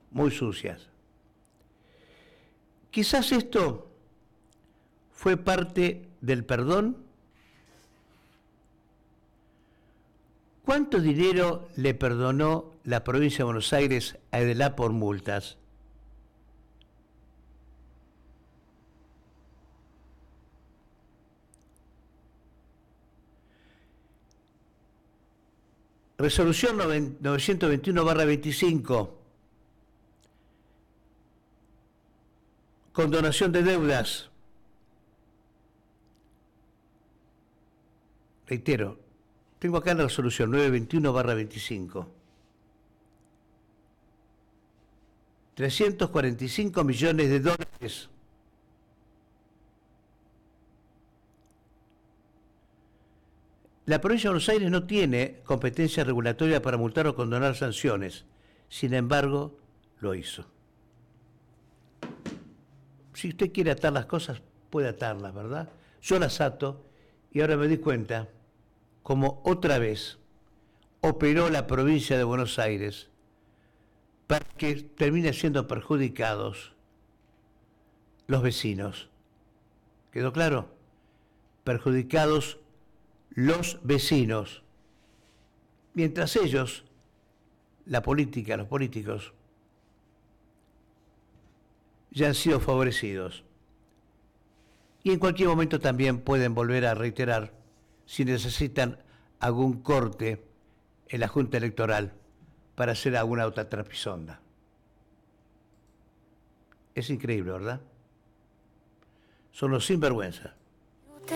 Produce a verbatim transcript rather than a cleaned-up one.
muy sucias. Quizás esto fue parte del perdón. ¿Cuánto dinero le perdonó la provincia de Buenos Aires a Edelá por multas? Resolución novecientos veintiuno barra veinticinco. Condonación de deudas. Reitero, tengo acá la resolución novecientos veintiuno barra veinticinco. trescientos cuarenta y cinco millones de dólares. La provincia de Buenos Aires no tiene competencia regulatoria para multar o condonar sanciones. Sin embargo, lo hizo. Si usted quiere atar las cosas, puede atarlas, ¿verdad? Yo las ato y ahora me di cuenta cómo otra vez operó la provincia de Buenos Aires para que terminen siendo perjudicados los vecinos. ¿Quedó claro? Perjudicados los vecinos. Mientras ellos, la política, los políticos, ya han sido favorecidos. Y en cualquier momento también pueden volver a reiterar si necesitan algún corte en la Junta Electoral para hacer alguna otra trapisonda. Es increíble, ¿verdad? Son los sinvergüenzas.